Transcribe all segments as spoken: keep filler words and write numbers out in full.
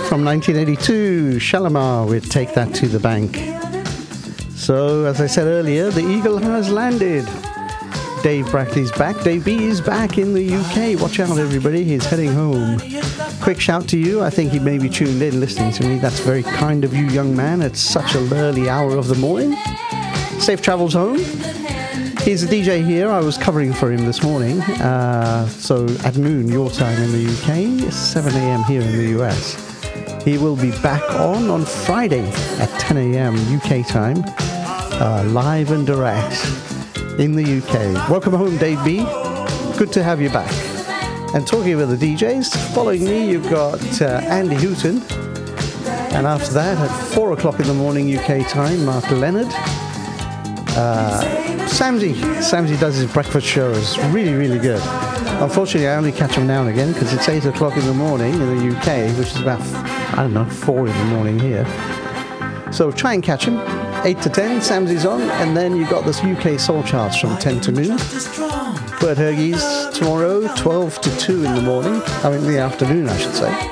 from nineteen eighty-two, Shalimar with Take That to the Bank. So, as I said earlier, the Eagle has landed. Dave Brackley's back. Dave B is back in the U K. Watch out, everybody. He's heading home. Quick shout to you. I think he may be tuned in listening to me. That's very kind of you, young man. It's such an early hour of the morning. Safe travels home. He's a D J here. I was covering for him this morning. Uh, so at noon, your time in the U K, seven a.m. here in the U S. He will be back on on Friday at ten a.m. U K time, uh, live and direct in the U K. Welcome home, Dave B. Good to have you back. And talking about the D Js, following me, you've got uh, Andy Hooton. And after that, at four o'clock in the morning U K time, Mark Leonard. Uh, Samsy. Samsy does his breakfast shows. Really, really good. Unfortunately, I only catch him now and again because it's eight o'clock in the morning in the U K, which is about, I don't know, four in the morning here. So try and catch him. eight to ten, Samsy's on, and then you've got this U K Soul Charts from ten to noon. Bert Hergies tomorrow, twelve to two in the morning. I mean, in the afternoon, I should say.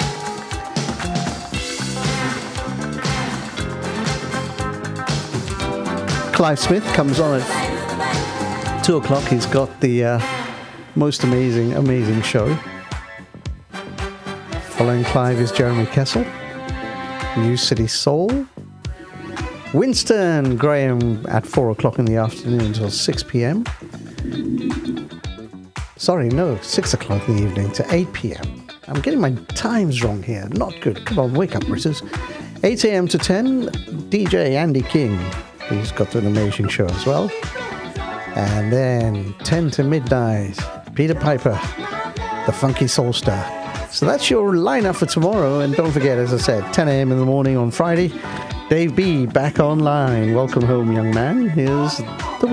Clive Smith comes on at two o'clock. He's got the uh, most amazing, amazing show. Following Clive is Jeremy Kessel, New City Soul. Winston Graham at four o'clock in the afternoon until six p.m. Sorry, no, six o'clock in the evening to eight p.m. I'm getting my times wrong here. Not good. Come on, wake up, Britters. eight a.m. to ten, D J Andy King. He's got an amazing show as well. And then ten to midnight, Peter Piper, the Funky Soul Star. So that's your lineup for tomorrow. And don't forget, as I said, ten a.m. in the morning on Friday, Dave B back online. Welcome home, young man. Here's the